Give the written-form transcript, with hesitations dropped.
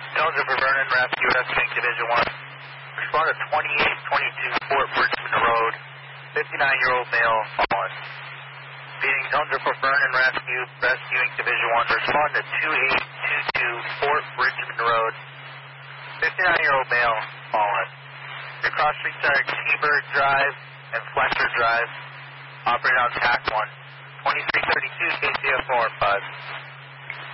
Townsend for Vernon Rescue, Rescuing Division 1. Respond to 2822 Fort Bridgman Road. 59-year-old male fallen. Beating Townsend for Vernon Rescue, Rescuing Division 1. Respond to 2822 Fort Bridgman Road. 59-year-old male fallen. Your cross streets are Seaberg Drive and Fletcher Drive. Operating on TAC 1. 2332 KCF4 Buzz.